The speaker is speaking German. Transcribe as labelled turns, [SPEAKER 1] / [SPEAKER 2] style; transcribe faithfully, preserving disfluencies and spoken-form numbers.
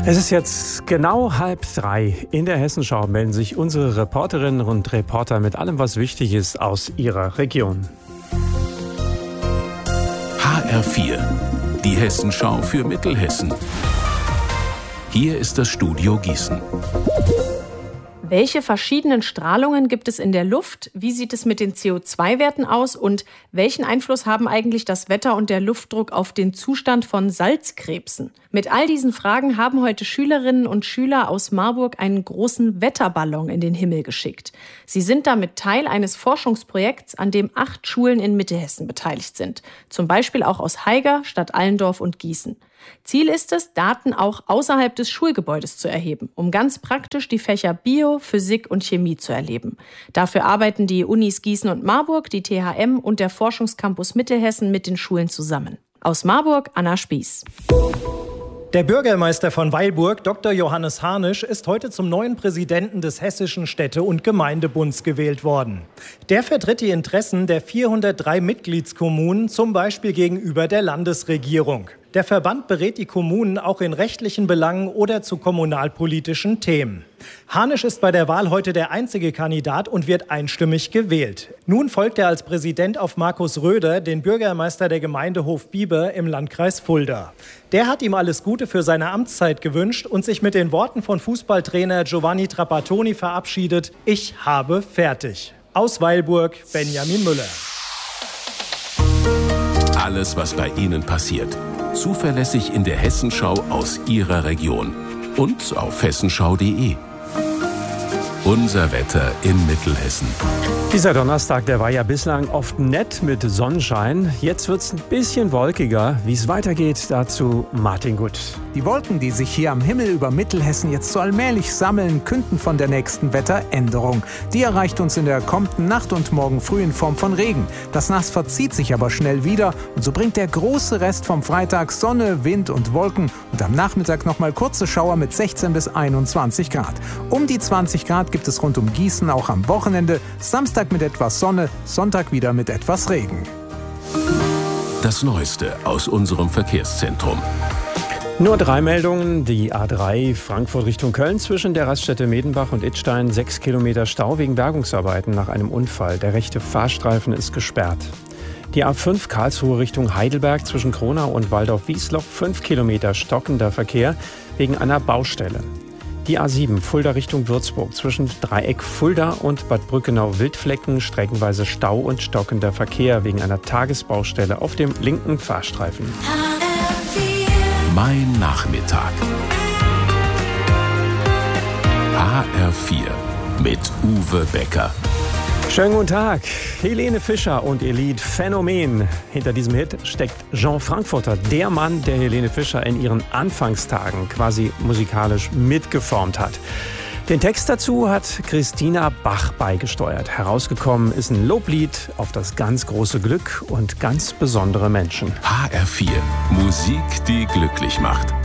[SPEAKER 1] Es ist jetzt genau halb drei. In der Hessenschau melden sich unsere Reporterinnen und Reporter mit allem, was wichtig ist aus ihrer Region.
[SPEAKER 2] H R vier, die Hessenschau für Mittelhessen. Hier ist das Studio Gießen.
[SPEAKER 3] Welche verschiedenen Strahlungen gibt es in der Luft? Wie sieht es mit den C O zwei Werten aus? Und welchen Einfluss haben eigentlich das Wetter und der Luftdruck auf den Zustand von Salzkrebsen? Mit all diesen Fragen haben heute Schülerinnen und Schüler aus Marburg einen großen Wetterballon in den Himmel geschickt. Sie sind damit Teil eines Forschungsprojekts, an dem acht Schulen in Mittelhessen beteiligt sind. Zum Beispiel auch aus Haiger, Stadt Allendorf und Gießen. Ziel ist es, Daten auch außerhalb des Schulgebäudes zu erheben, um ganz praktisch die Fächer Bio, Physik und Chemie zu erleben. Dafür arbeiten die Unis Gießen und Marburg, die T H M und der Forschungscampus Mittelhessen mit den Schulen zusammen. Aus Marburg, Anna Spieß.
[SPEAKER 4] Der Bürgermeister von Weilburg, Doktor Johannes Harnisch, ist heute zum neuen Präsidenten des Hessischen Städte- und Gemeindebunds gewählt worden. Der vertritt die Interessen der vierhundertdrei Mitgliedskommunen, zum Beispiel gegenüber der Landesregierung. Der Verband berät die Kommunen auch in rechtlichen Belangen oder zu kommunalpolitischen Themen. Harnisch ist bei der Wahl heute der einzige Kandidat und wird einstimmig gewählt. Nun folgt er als Präsident auf Markus Röder, den Bürgermeister der Gemeinde Hofbieber im Landkreis Fulda. Der hat ihm alles Gute für seine Amtszeit gewünscht und sich mit den Worten von Fußballtrainer Giovanni Trapattoni verabschiedet: Ich habe fertig. Aus Weilburg, Benjamin Müller.
[SPEAKER 2] Alles, was bei Ihnen passiert. Zuverlässig in der Hessenschau aus Ihrer Region. Und auf hessenschau punkt de. Unser Wetter in Mittelhessen.
[SPEAKER 1] Dieser Donnerstag, der war ja bislang oft nett mit Sonnenschein. Jetzt wird es ein bisschen wolkiger. Wie es weitergeht, dazu Martin Gut.
[SPEAKER 5] Die Wolken, die sich hier am Himmel über Mittelhessen jetzt so allmählich sammeln, künden von der nächsten Wetteränderung. Die erreicht uns in der kommenden Nacht und morgen früh in Form von Regen. Das Nass verzieht sich aber schnell wieder und so bringt der große Rest vom Freitag Sonne, Wind und Wolken und am Nachmittag nochmal kurze Schauer mit sechzehn bis einundzwanzig Grad. Um die zwanzig Grad gibt es rund um Gießen auch am Wochenende. Samstag mit etwas Sonne, Sonntag wieder mit etwas Regen.
[SPEAKER 2] Das Neueste aus unserem Verkehrszentrum.
[SPEAKER 1] Nur drei Meldungen. Die A drei Frankfurt Richtung Köln zwischen der Raststätte Medenbach und Idstein. Sechs Kilometer Stau wegen Bergungsarbeiten nach einem Unfall. Der rechte Fahrstreifen ist gesperrt. Die A fünf Karlsruhe Richtung Heidelberg zwischen Kronau und Waldorf-Wiesloch. Fünf Kilometer stockender Verkehr wegen einer Baustelle. Die A sieben Fulda Richtung Würzburg zwischen Dreieck Fulda und Bad Brückenau-Wildflecken streckenweise Stau und stockender Verkehr wegen einer Tagesbaustelle auf dem linken Fahrstreifen.
[SPEAKER 2] Mein Nachmittag. H R vier mit Uwe Becker.
[SPEAKER 1] Schönen guten Tag. Helene Fischer und ihr Lied Phänomen. Hinter diesem Hit steckt Jean Frankfurter, der Mann, der Helene Fischer in ihren Anfangstagen quasi musikalisch mitgeformt hat. Den Text dazu hat Christina Bach beigesteuert. Herausgekommen ist ein Loblied auf das ganz große Glück und ganz besondere Menschen.
[SPEAKER 2] H R vier, Musik, die glücklich macht.